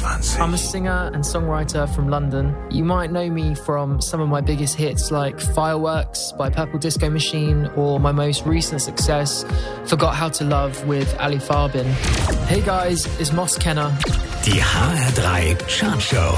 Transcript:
23. I'm a singer and songwriter from London. You might know me from some of my biggest hits like Fireworks by Purple Disco Machine or my most recent success, Forgot How to Love with Ali Farbin. Hey guys, it's Moss Kenner. Die HR3 Chartshow.